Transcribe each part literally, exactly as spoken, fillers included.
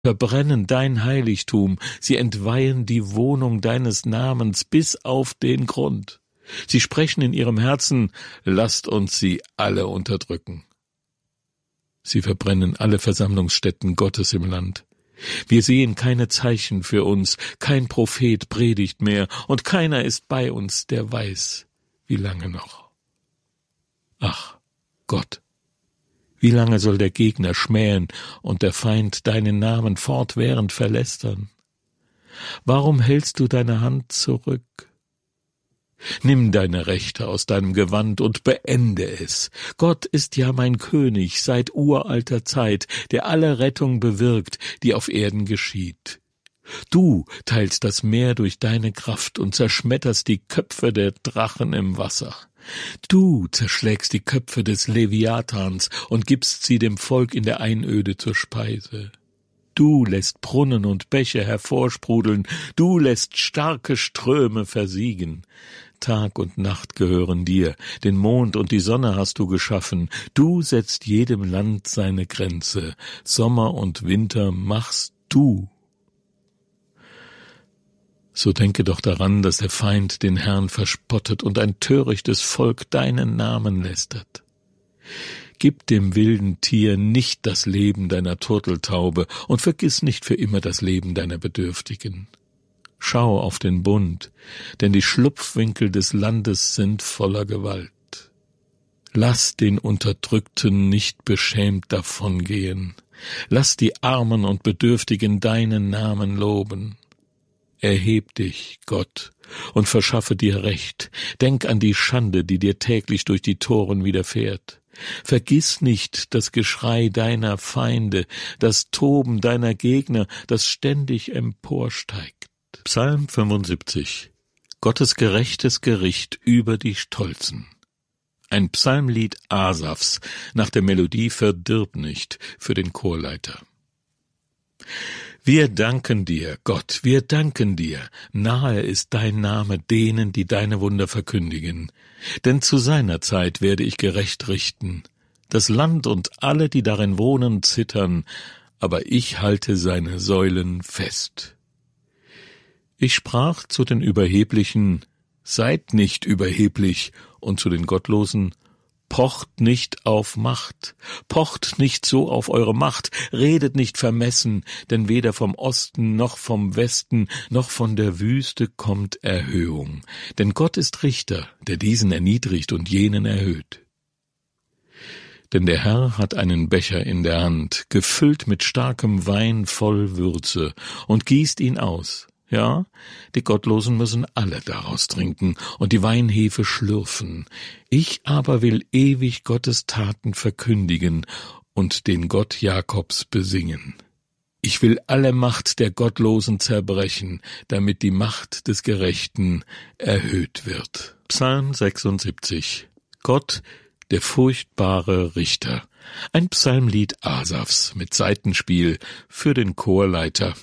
verbrennen dein Heiligtum, sie entweihen die Wohnung deines Namens bis auf den Grund. Sie sprechen in ihrem Herzen, lasst uns sie alle unterdrücken. Sie verbrennen alle Versammlungsstätten Gottes im Land. Wir sehen keine Zeichen für uns, kein Prophet predigt mehr, und keiner ist bei uns, der weiß, wie lange noch. Ach, Gott, wie lange soll der Gegner schmähen und der Feind deinen Namen fortwährend verlästern? Warum hältst du deine Hand zurück? Nimm deine Rechte aus deinem Gewand und beende es. Gott ist ja mein König seit uralter Zeit, der alle Rettung bewirkt, die auf Erden geschieht. Du teilst das Meer durch deine Kraft und zerschmetterst die Köpfe der Drachen im Wasser. Du zerschlägst die Köpfe des Leviathans und gibst sie dem Volk in der Einöde zur Speise. Du lässt Brunnen und Bäche hervorsprudeln, du lässt starke Ströme versiegen. Tag und Nacht gehören dir, den Mond und die Sonne hast du geschaffen. Du setzt jedem Land seine Grenze, Sommer und Winter machst du. So denke doch daran, dass der Feind den Herrn verspottet und ein törichtes Volk deinen Namen lästert. Gib dem wilden Tier nicht das Leben deiner Turteltaube und vergiss nicht für immer das Leben deiner Bedürftigen. Schau auf den Bund, denn die Schlupfwinkel des Landes sind voller Gewalt. Lass den Unterdrückten nicht beschämt davongehen. Lass die Armen und Bedürftigen deinen Namen loben. Erheb dich, Gott, und verschaffe dir Recht. Denk an die Schande, die dir täglich durch die Toren widerfährt. Vergiss nicht das Geschrei deiner Feinde, das Toben deiner Gegner, das ständig emporsteigt. Psalm fünfundsiebzig. Gottes gerechtes Gericht über die Stolzen. Ein Psalmlied Asafs nach der Melodie Verdirb nicht für den Chorleiter. Wir danken dir, Gott, wir danken dir. Nahe ist dein Name denen, die deine Wunder verkündigen. Denn zu seiner Zeit werde ich gerecht richten. Das Land und alle, die darin wohnen, zittern, aber ich halte seine Säulen fest. Ich sprach zu den Überheblichen, seid nicht überheblich, und zu den Gottlosen, pocht nicht auf Macht, pocht nicht so auf eure Macht, redet nicht vermessen, denn weder vom Osten noch vom Westen noch von der Wüste kommt Erhöhung. Denn Gott ist Richter, der diesen erniedrigt und jenen erhöht. Denn der Herr hat einen Becher in der Hand, gefüllt mit starkem Wein voll Würze, und gießt ihn aus. Ja, die Gottlosen müssen alle daraus trinken und die Weinhefe schlürfen. Ich aber will ewig Gottes Taten verkündigen und den Gott Jakobs besingen. Ich will alle Macht der Gottlosen zerbrechen, damit die Macht des Gerechten erhöht wird. Psalm sechsundsiebzig. Gott, der furchtbare Richter. Ein Psalmlied Asafs mit Saitenspiel für den Chorleiter.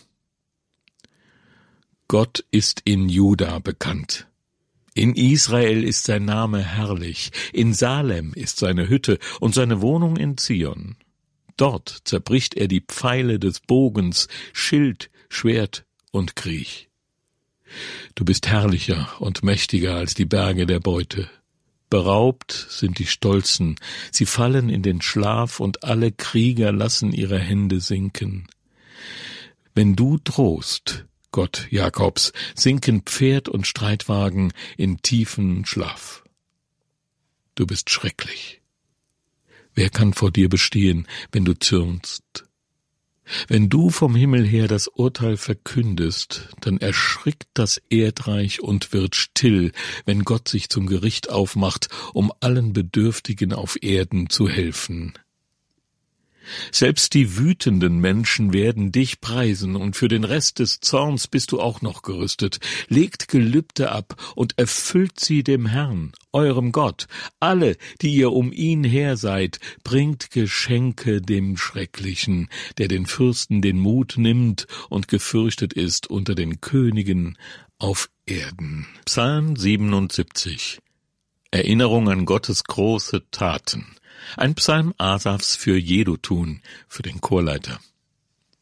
Gott ist in Juda bekannt. In Israel ist sein Name herrlich, in Salem ist seine Hütte und seine Wohnung in Zion. Dort zerbricht er die Pfeile des Bogens, Schild, Schwert und Kriech. Du bist herrlicher und mächtiger als die Berge der Beute. Beraubt sind die Stolzen, sie fallen in den Schlaf und alle Krieger lassen ihre Hände sinken. Wenn du drohst, Gott Jakobs, sinken Pferd und Streitwagen in tiefen Schlaf. Du bist schrecklich. Wer kann vor dir bestehen, wenn du zürnst? Wenn du vom Himmel her das Urteil verkündest, dann erschrickt das Erdreich und wird still, wenn Gott sich zum Gericht aufmacht, um allen Bedürftigen auf Erden zu helfen. Selbst die wütenden Menschen werden dich preisen, und für den Rest des Zorns bist du auch noch gerüstet. Legt Gelübde ab und erfüllt sie dem Herrn, eurem Gott. Alle, die ihr um ihn her seid, bringt Geschenke dem Schrecklichen, der den Fürsten den Mut nimmt und gefürchtet ist unter den Königen auf Erden. Psalm siebenundsiebzig. Erinnerung an Gottes große Taten. Ein Psalm Asafs für Jedutun, für den Chorleiter.